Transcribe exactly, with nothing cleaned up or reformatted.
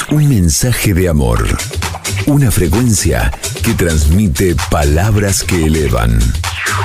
Un mensaje de amor. Una frecuencia que transmite palabras que elevan.